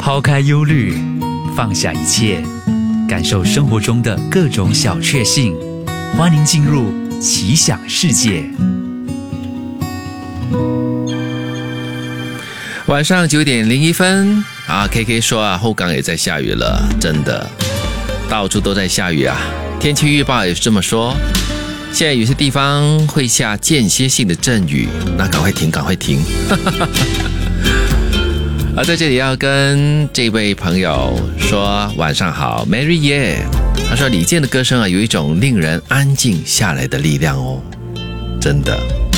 抛开忧虑，放下一切，感受生活中的各种小确幸。欢迎进入奇想世界。 晚上9:01啊 ，KK 说啊，后港也在下雨了，真的，到处都在下雨啊。天气预报也是这么说，现在有些地方会下间歇性的阵雨，那赶快停，赶快停。在这里要跟这位朋友说晚上好 ，Mary 耶。他说李健的歌声啊，有一种令人安静下来的力量哦，真的。